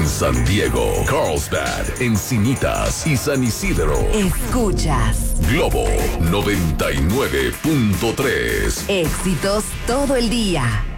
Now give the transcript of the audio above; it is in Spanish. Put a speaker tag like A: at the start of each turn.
A: en San Diego, Carlsbad, Encinitas y San Isidro.
B: Escuchas
A: Globo 99.3.
B: éxitos todo el día.